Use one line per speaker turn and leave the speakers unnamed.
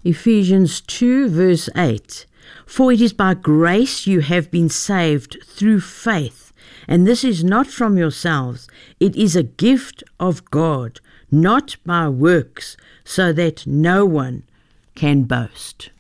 Ephesians 2 verse 8. For it is by grace you have been saved through faith, and this is not from yourselves, it is a gift of God, not by works, so that no one can boast.